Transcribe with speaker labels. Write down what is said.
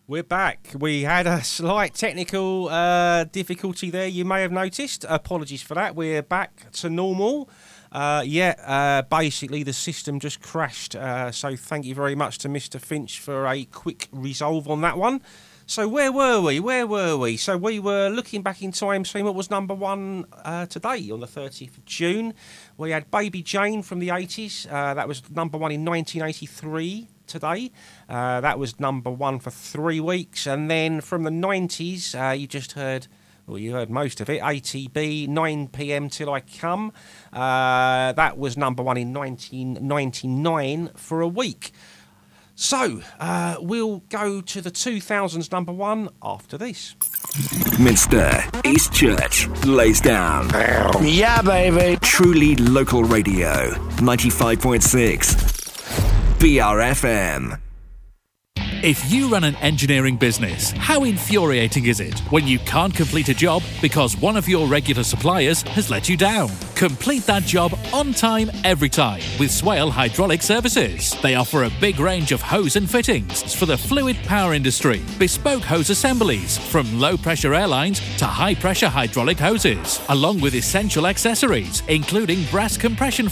Speaker 1: We're back. We had a slight technical difficulty there, you may have noticed. Apologies for that. We're back to normal. Basically the system just crashed. So thank you very much to Mr. Finch for a quick resolve on that one. So where were we? So we were looking back in time, seeing what was number one today on the 30th of June. We had Baby Jane from the 80s. That was number one in 1983. Today. That was number one for 3 weeks. And then from the 90s, you just heard, well, you heard most of it, ATB, 9 p.m. Till I Come. That was number one in 1999 for a week. So, we'll go to the 2000s number one after this.
Speaker 2: Minster, East Church, Laysdown.
Speaker 3: Yeah, baby.
Speaker 2: Truly local radio, 95.6. BRFM.
Speaker 4: If you run an engineering business, how infuriating is it when you can't complete a job because one of your regular suppliers has let you down? Complete that job on time, every time with Swale Hydraulic Services. They offer a big range of hose and fittings for the fluid power industry, bespoke hose assemblies from low-pressure airlines to high-pressure hydraulic hoses, along with essential accessories, including brass compression